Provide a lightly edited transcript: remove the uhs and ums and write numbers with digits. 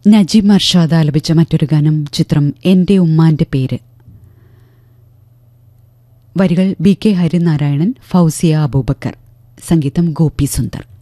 നജീം അർഷാദ് ആലപിച്ച മറ്റൊരു ഗാനം ചിത്രം എന്റെ ഉമ്മാന്റെ പേര്. വരികൾ ബി കെ ഹരിനാരായണൻ, ഫൗസിയ അബൂബക്കർ, സംഗീതം ഗോപി സുന്ദർ.